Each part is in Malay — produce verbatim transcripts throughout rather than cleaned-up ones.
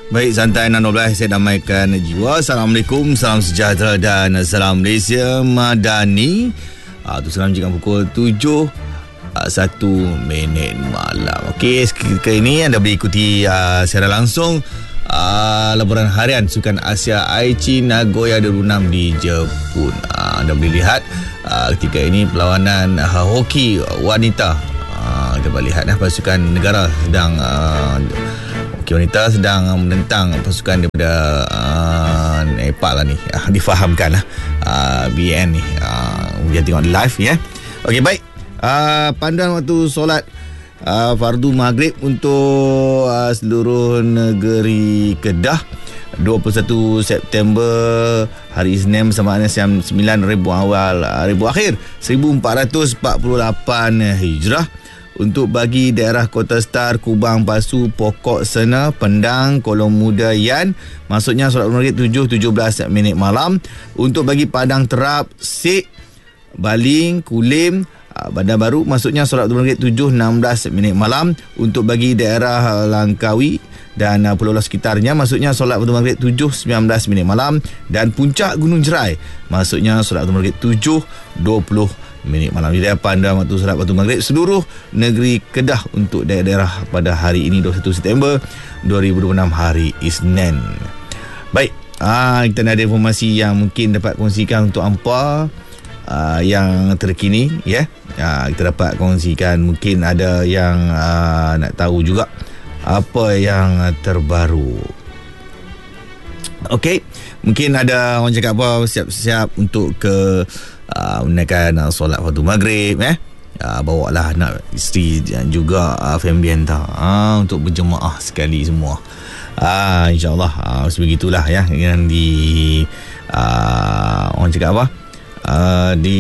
Baik, santai enam dua belas, saya damaikan jiwa. Assalamualaikum, salam sejahtera dan salam Malaysia Madani. Ah, tu salam jika pukul tujuh satu minit malam. Okey, kali ini anda boleh ikuti uh, secara langsung uh, laporan harian Sukan Asia Aichi Nagoya dua ribu enam di Jepun. Uh, anda boleh lihat uh, ketika ini perlawanan uh, hoki wanita. Uh, kita boleh lihat uh, pasukan negara sedang uh, hoki wanita sedang menentang pasukan daripada uh, Nepal lah ni. Uh, difahamkan lah uh, B N ni. Uh, dia tengok live ya. Okey, baik. Uh, panduan waktu solat uh, fardu maghrib untuk uh, seluruh negeri Kedah dua puluh satu September hari Isnin bersama dengan siam sembilan ribu awal uh, ribu akhir seribu empat ratus empat puluh lapan Hijrah. Untuk bagi daerah Kota Star, Kubang, Pasu, Pokok Sena, Pendang, Kolong Muda, Yan, maksudnya solat maghrib tujuh tujuh belas minit malam. Untuk bagi Padang Terap, Sik, Baling, Kulim, Bandar Baru, maksudnya solat maghrib tujuh enam belas minit malam. Untuk bagi daerah Langkawi dan uh, pulau-pulau sekitarnya, maksudnya solat maghrib tujuh sembilan belas minit malam. Dan Puncak Gunung Jerai, maksudnya solat maghrib tujuh dua puluh minit malam. Jadi panduan waktu solat maghrib seluruh negeri Kedah untuk daerah-daerah pada hari ini dua puluh satu September dua ribu dua puluh enam hari Isnin. Baik, ah, kita ada informasi yang mungkin dapat kongsikan untuk hampa uh, yang terkini ya. Uh, kita dapat kongsikan, mungkin ada yang uh, nak tahu juga apa yang terbaru. Okey, mungkin ada orang cakap apa, siap-siap untuk ke uh, menaikkan uh, solat waktu maghrib eh. Uh, bawa lah anak, isteri dan juga uh, family anda uh, untuk berjemaah sekali semua. Uh, InsyaAllah uh, sebegitulah ya, yang di uh, orang cakap apa uh, di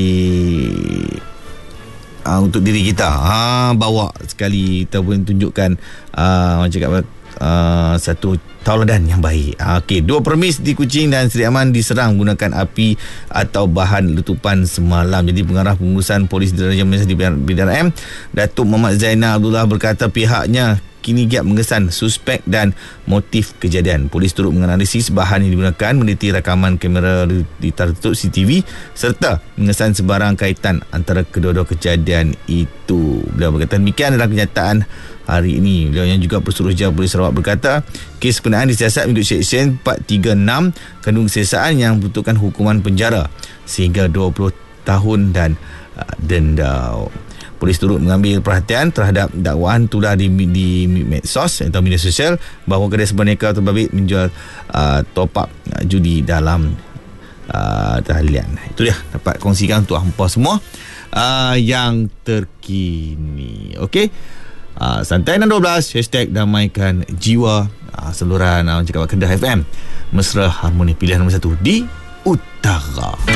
Uh, untuk diri kita, ha, bawa sekali kita pun tunjukkan uh, orang cakap uh, satu tauladan yang baik. uh, Okey, dua permis di Kuching dan Seri Aman diserang menggunakan api atau bahan letupan semalam. Jadi pengarah pengurusan Polis Diraja Malaysia di Bidang M, Datuk Muhammad Zainal Abdullah berkata pihaknya kini giat mengesan suspek dan motif kejadian. Polis turut menganalisis bahan yang digunakan, meneliti rakaman kamera di tertutup C C T V serta mengesan sebarang kaitan antara kedua-dua kejadian itu. Beliau berkata demikian dalam kenyataan hari ini. Beliau yang juga Pesuruhjaya Polis Sarawak berkata kes berkenaan disiasat mengikut Seksyen empat tiga enam kandung kesesaan yang membutuhkan hukuman penjara sehingga dua puluh tahun dan uh, denda. Polis turut mengambil perhatian terhadap dakwaan tular di, di medsos atau media sosial bahawa kedai sebaneka terbabit menjual uh, top up uh, judi dalam uh, talian. Itu dia dapat kongsikan untuk hampa semua uh, yang terkini. Okey, uh, santai enam dua belas hashtag damaikan jiwa. uh, seluruh uh, cakap Kedah F M, mesra harmoni pilihan nombor satu di Utara.